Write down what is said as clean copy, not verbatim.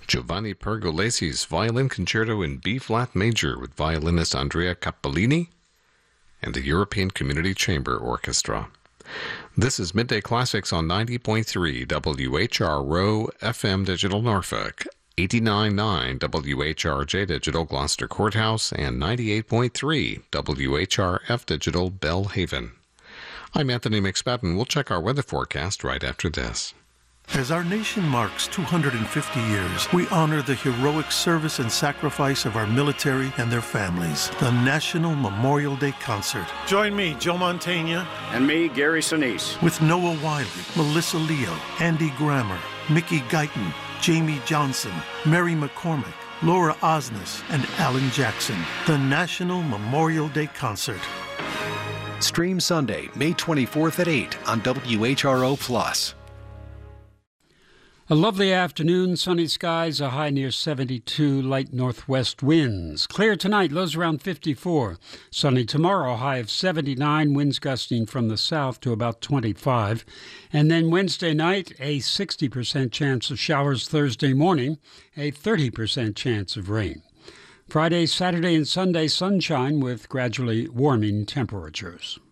Giovanni Pergolesi's Violin Concerto in B-flat major with violinist Andrea Cappellini and the European Community Chamber Orchestra. This is Midday Classics on 90.3 WHRO FM Digital Norfolk, 89.9 WHRJ Digital Gloucester Courthouse, and 98.3 WHRF Digital Bellhaven. I'm Anthony McSpadden. We'll check our weather forecast right after this. As our nation marks 250 years, we honor the heroic service and sacrifice of our military and their families. The National Memorial Day Concert. Join me, Joe Mantegna. And me, Gary Sinise. With Noah Wiley, Melissa Leo, Andy Grammer, Mickey Guyton, Jamie Johnson, Mary McCormick, Laura Osnes, and Alan Jackson. The National Memorial Day Concert. Stream Sunday, May 24th at 8 on WHRO+. A lovely afternoon, sunny skies, a high near 72, light northwest winds. Clear tonight, lows around 54. Sunny tomorrow, high of 79, winds gusting from the south to about 25. And then Wednesday night, a 60% chance of showers. Thursday morning, a 30% chance of rain. Friday, Saturday, and Sunday, sunshine with gradually warming temperatures.